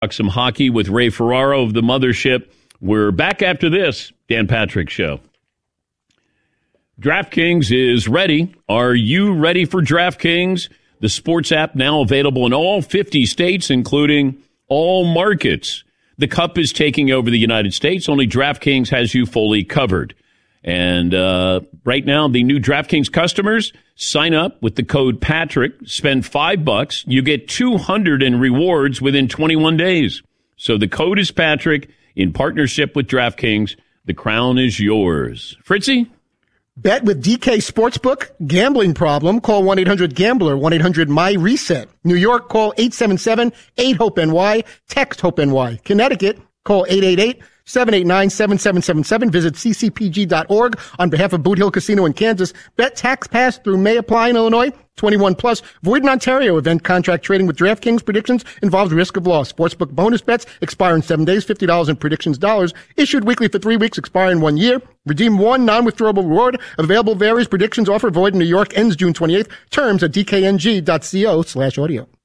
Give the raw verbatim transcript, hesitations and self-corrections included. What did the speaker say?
Talk some hockey with Ray Ferraro of the Mothership. We're back after this Dan Patrick Show. DraftKings is ready. Are you ready for DraftKings? The sports app now available in all fifty states, including all markets. The Cup is taking over the United States. Only DraftKings has you fully covered. And uh, right now, the new DraftKings customers sign up with the code Patrick, spend five bucks, you get two hundred in rewards within twenty-one days. So the code is Patrick in partnership with DraftKings. The crown is yours. Fritzy? Bet with D K Sportsbook. Gambling problem? Call one eight hundred gambler, one eight hundred my reset. New York, call eight seven seven eight hope N Y. Text HOPE-NY. Connecticut, call eight eight eight seven eight nine seven seven seven seven. Visit c c p g dot org on behalf of Boot Hill Casino in Kansas. Bet tax pass through may apply in Illinois. twenty-one plus. Void in Ontario. Event contract trading with DraftKings. Predictions involves risk of loss. Sportsbook bonus bets expire in seven days. fifty dollars in predictions dollars. Issued weekly for three weeks. Expire in one year. Redeem one non-withdrawable reward. Available varies. Predictions offer void in New York. Ends June twenty-eighth. Terms at d k n g dot co slash audio.